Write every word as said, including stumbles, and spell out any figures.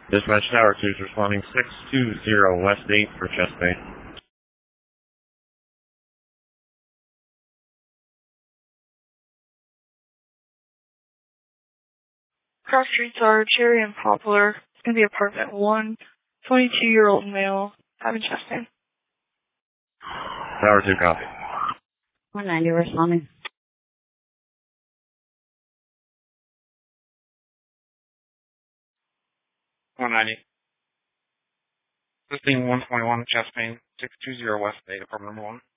Dispatch Tower two is responding six two zero West eight for chest pain. Cross streets are Cherry and Poplar. It's going to be apartment one. twenty-two-year-old male having chest pain. Tower two, copy. one ninety responding. one ninety. Listing one twenty-one, chest pain, six two zero West eight, apartment number one.